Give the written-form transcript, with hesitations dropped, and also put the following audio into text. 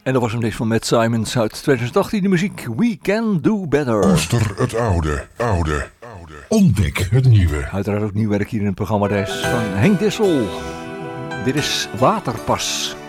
En dat was hem deze van Matt Simons uit 2018. De muziek We Can Do Better. Koester het oude. Ontdek het nieuwe. Uiteraard ook nieuw werk hier in het programma. Deze van Henk Dissel. Dit is Waterpas.